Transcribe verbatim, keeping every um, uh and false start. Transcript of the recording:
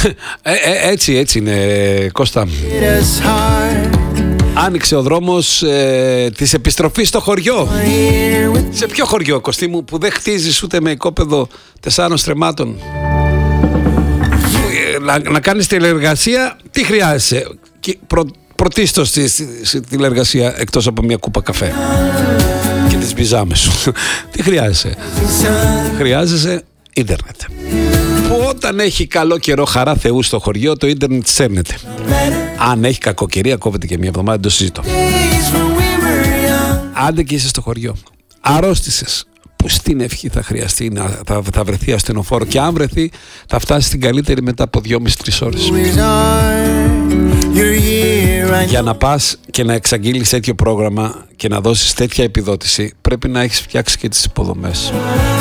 ε, ε, έτσι, έτσι είναι, Κώστα. Άνοιξε ο δρόμος ε, της επιστροφής στο χωριό. Σε ποιο χωριό, Κωστή μου, που δεν χτίζεις ούτε με οικόπεδο τεσσάρων στρεμμάτων? Να, να κάνεις τηλεργασία, τι χρειάζεσαι? Προ, πρωτίστως στη, στη, στη τηλεργασία, εκτός από μια κούπα καφέ και τις πιζάμες σου. Τι χρειάζεσαι? Χρειάζεσαι ίντερνετ, που όταν έχει καλό καιρό, χαρά Θεού στο χωριό, το ίντερνετ σέρνεται. Αν έχει κακοκαιρία, κόβεται και μια εβδομάδα, δεν το συζητώ. Άντε και είσαι στο χωριό, αρρώστησες, που στην ευχή θα χρειαστεί να θα, θα βρεθεί ασθενοφόρο, και αν βρεθεί θα φτάσει στην καλύτερη μετά από δυόμιση με τρεις ώρες. Για να πας και να εξαγγείλεις τέτοιο πρόγραμμα και να δώσεις τέτοια επιδότηση, πρέπει να έχεις φτιάξει και τις υποδομές.